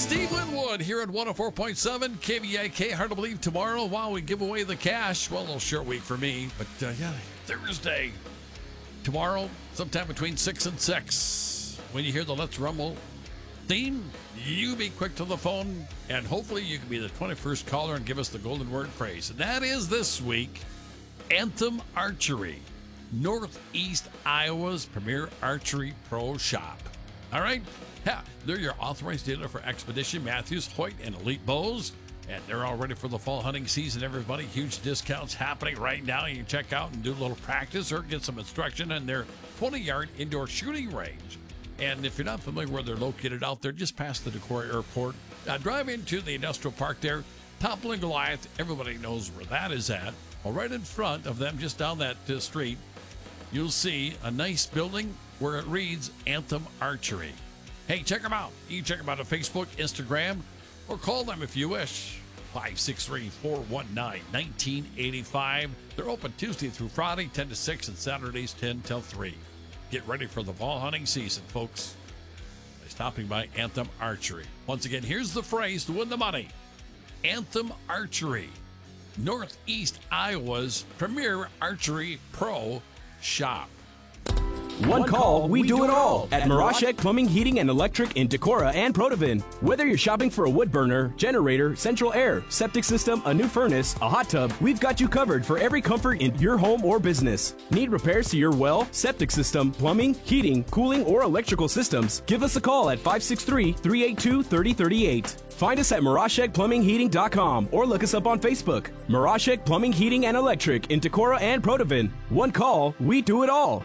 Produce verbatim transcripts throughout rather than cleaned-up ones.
Steve Winwood here at one oh four point seven K V I K. Hard to believe tomorrow, while we give away the cash. Well, a little short week for me, but uh, yeah, Thursday. Tomorrow, sometime between six and six. When you hear the Let's Rumble theme, you be quick to the phone, and hopefully you can be the twenty-first caller and give us the golden word phrase. And that is this week, Anthem Archery, Northeast Iowa's premier archery pro shop. All right? Yeah, they're your authorized dealer for Expedition, Matthews, Hoyt, and Elite Bows. And they're all ready for the fall hunting season, everybody. Huge discounts happening right now. You can check out and do a little practice or get some instruction in their twenty-yard indoor shooting range. And if you're not familiar where they're located out there, just past the Decorah Airport, uh, drive into the industrial park there, Toppling Goliath. Everybody knows where that is at. Well, right in front of them, just down that uh, street, you'll see a nice building where it reads Anthem Archery. Hey, check them out. You can check them out on Facebook, Instagram, or call them if you wish. five six three, four one nine, one nine eight five. They're open Tuesday through Friday, ten to six, and Saturdays, ten till three. Get ready for the fall hunting season, folks, by stopping by Anthem Archery. Once again, here's the phrase to win the money. Anthem Archery, Northeast Iowa's premier archery pro shop. One call, we do it all at Mirashek Plumbing, Heating, and Electric in Decorah and Protivin. Whether you're shopping for a wood burner, generator, central air, septic system, a new furnace, a hot tub, we've got you covered for every comfort in your home or business. Need repairs to your well, septic system, plumbing, heating, cooling, or electrical systems? Give us a call at five six three, three eight two, three oh three eight. Find us at Mirashek Plumbing Heating dot com or look us up on Facebook. Mirashek Plumbing, Heating, and Electric in Decorah and Protivin. One call, we do it all.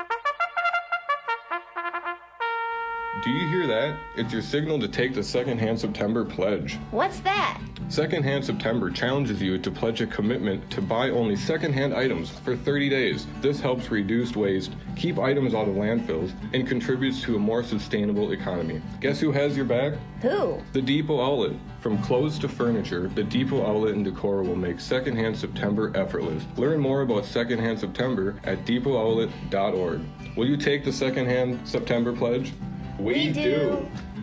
Do you hear that? It's your signal to take the Secondhand September pledge. What's that? Secondhand September challenges you to pledge a commitment to buy only secondhand items for thirty days. This helps reduce waste, keep items out of landfills, and contributes to a more sustainable economy. Guess who has your back? Who? The Depot Outlet. From clothes to furniture, the Depot Outlet in Decorah will make Secondhand September effortless. Learn more about Secondhand September at depot outlet dot org. Will you take the Secondhand September pledge? We, we do. do.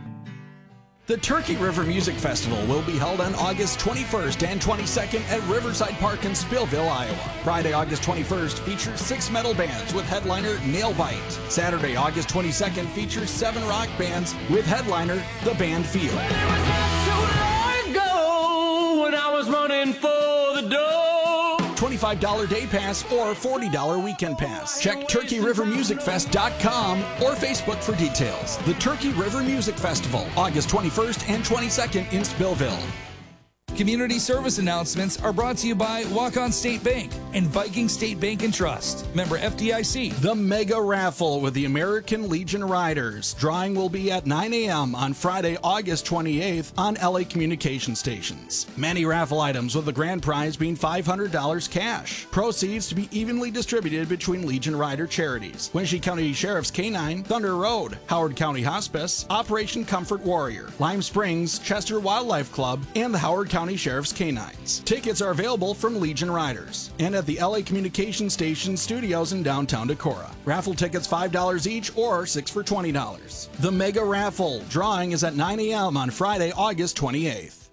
The Turkey River Music Festival will be held on August twenty-first and twenty-second at Riverside Park in Spillville, Iowa. Friday, August twenty-first features six metal bands with headliner Nailbite. Saturday, August twenty-second features seven rock bands with headliner The Band Field. Well, it was not so long ago when I was running for the door. twenty-five dollars day pass or forty dollars weekend pass. Check turkey river music fest dot com or Facebook for details. The Turkey River Music Festival, August twenty-first and twenty-second in Spillville. Community service announcements are brought to you by Walk-On State Bank and Viking State Bank and Trust. Member F D I C. The Mega Raffle with the American Legion Riders. Drawing will be at nine a.m. on Friday, August twenty-eighth on L A Communication Stations. Many raffle items with the grand prize being five hundred dollars cash. Proceeds to be evenly distributed between Legion Rider charities. Winnebago County Sheriff's K nine, Thunder Road, Howard County Hospice, Operation Comfort Warrior, Lime Springs, Chester Wildlife Club, and the Howard County Sheriff's Canines. Tickets are available from Legion Riders and at the L A Communication Station studios in downtown Decorah. Raffle tickets five dollars each or six for twenty dollars. The Mega Raffle drawing is at nine a.m. on Friday, August twenty-eighth.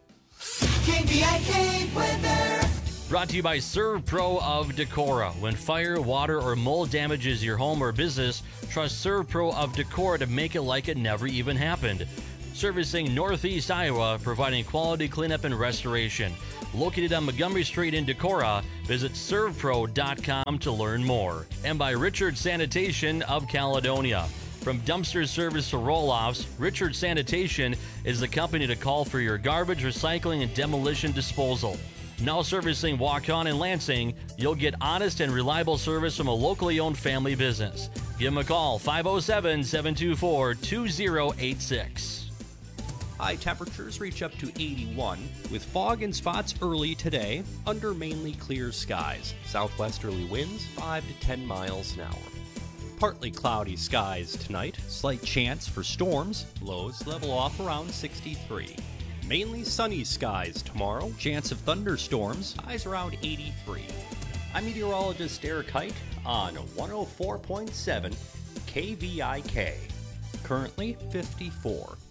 K V I K weather. Brought to you by ServPro of Decorah. When fire, water, or mold damages your home or business, trust ServPro of Decorah to make it like it never even happened. Servicing Northeast Iowa, providing quality cleanup and restoration. Located on Montgomery Street in Decorah, visit serv pro dot com to learn more. And by Richard Sanitation of Caledonia. From dumpster service to roll-offs, Richard Sanitation is the company to call for your garbage, recycling, and demolition disposal. Now servicing Waukon and Lansing, you'll get honest and reliable service from a locally owned family business. Give them a call, five oh seven, seven two four, two oh eight six. High temperatures reach up to eighty-one, with fog and spots early today, under mainly clear skies. Southwesterly winds five to ten miles an hour. Partly cloudy skies tonight, slight chance for storms, lows level off around sixty-three. Mainly sunny skies tomorrow, chance of thunderstorms, highs around eighty-three. I'm meteorologist Eric Height on one oh four point seven K V I K. Currently fifty-four.